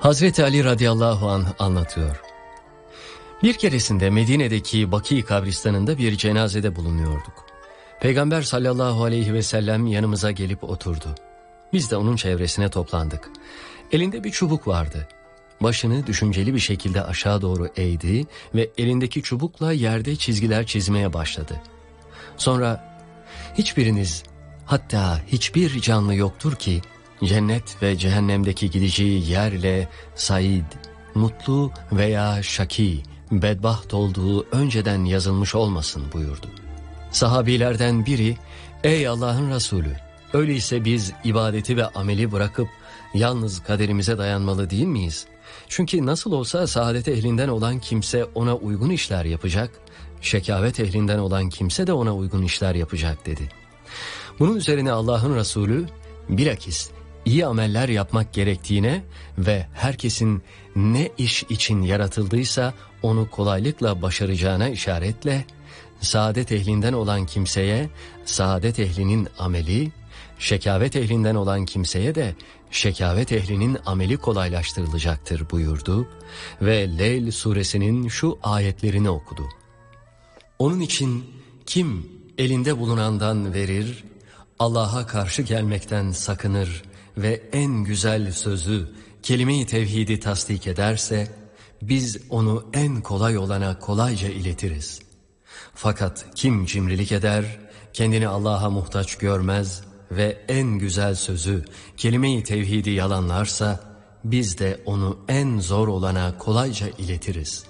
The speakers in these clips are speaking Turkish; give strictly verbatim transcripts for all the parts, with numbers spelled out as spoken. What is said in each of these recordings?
Hazreti Ali radıyallahu anh anlatıyor. Bir keresinde Medine'deki Baki kabristanında bir cenazede bulunuyorduk. Peygamber sallallahu aleyhi ve sellem yanımıza gelip oturdu. Biz de onun çevresine toplandık. Elinde bir çubuk vardı. Başını düşünceli bir şekilde aşağı doğru eğdi ve elindeki çubukla yerde çizgiler çizmeye başladı. Sonra hiçbiriniz, hatta hiçbir canlı yoktur ki cennet ve cehennemdeki gideceği yerle said, mutlu veya şaki, bedbaht olduğu önceden yazılmış olmasın buyurdu. Sahabilerden biri, ey Allah'ın Resulü, öyleyse biz ibadeti ve ameli bırakıp yalnız kaderimize dayanmalı değil miyiz? Çünkü nasıl olsa saadet ehlinden olan kimse ona uygun işler yapacak, şekavet ehlinden olan kimse de ona uygun işler yapacak dedi. Bunun üzerine Allah'ın Resulü, bilakis iyi ameller yapmak gerektiğine ve herkesin ne iş için yaratıldıysa onu kolaylıkla başaracağına işaretle, saadet ehlinden olan kimseye saadet ehlinin ameli, şekavet ehlinden olan kimseye de şekavet ehlinin ameli kolaylaştırılacaktır buyurdu ve Leyl suresinin şu ayetlerini okudu. Onun için kim elinde bulunandan verir, Allah'a karşı gelmekten sakınır ve en güzel sözü, kelime-i tevhidi tasdik ederse, biz onu en kolay olana kolayca iletiriz. Fakat kim cimrilik eder, kendini Allah'a muhtaç görmez ve en güzel sözü, kelime-i tevhidi yalanlarsa, biz de onu en zor olana kolayca iletiriz.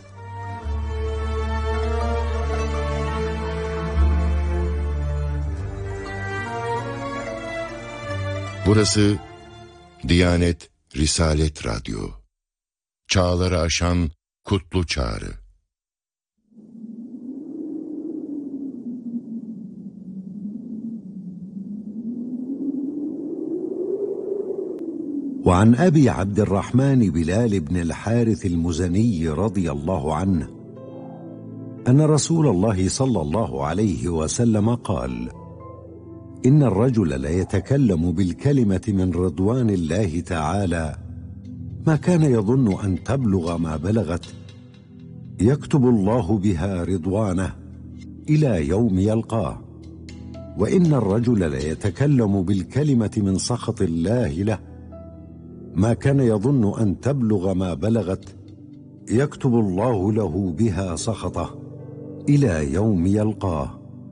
Burası Diyanet Risalet Radyo. Çağları aşan kutlu çağrı. وعن أبي عبد الرحمن بلال بن الحارث المزني رضي الله عنه أن رسول الله صلى الله عليه وسلم قال: إن الرجل لا يتكلم بالكلمة من رضوان الله تعالى ما كان يظن أن تبلغ ما بلغت يكتب الله بها رضوانه إلى يوم يلقاه، وإن الرجل لا يتكلم بالكلمة من سخط الله له ما كان يظن أن تبلغ ما بلغت يكتب الله له بها سخطه إلى يوم يلقاه.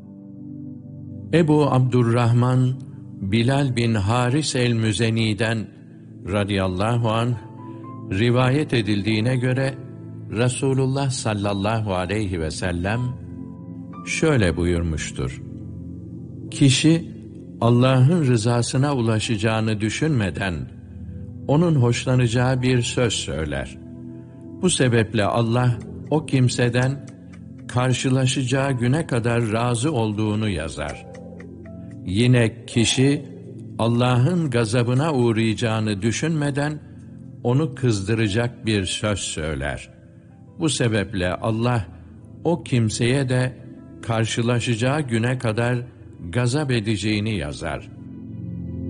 Ebu Abdurrahman Bilal bin Haris el-Müzeni'den radıyallahu anh rivayet edildiğine göre Resulullah sallallahu aleyhi ve sellem şöyle buyurmuştur: Kişi Allah'ın rızasına ulaşacağını düşünmeden onun hoşlanacağı bir söz söyler. Bu sebeple Allah o kimseden karşılaşacağı güne kadar razı olduğunu yazar. Yine kişi Allah'ın gazabına uğrayacağını düşünmeden onu kızdıracak bir söz söyler. Bu sebeple Allah o kimseye de karşılaşacağı güne kadar gazap edeceğini yazar.